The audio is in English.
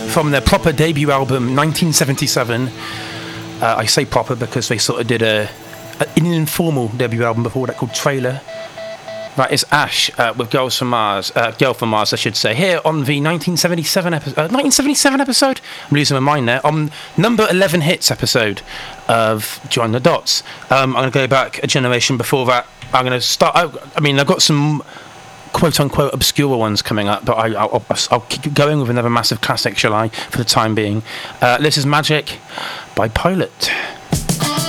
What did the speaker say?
from their proper debut album, 1977. I say proper because they sort of did an informal debut album before that called Trailer. Right, it's Ash with Girl from Mars, I should say, here on the 1977 episode. I'm losing my mind there. On number 11 hits episode of Join the Dots. I'm going to go back a generation before that. I'm going to start. I've got some quote-unquote obscure ones coming up, but I'll keep going with another massive classic, shall I, for the time being. This is Magic by Pilot.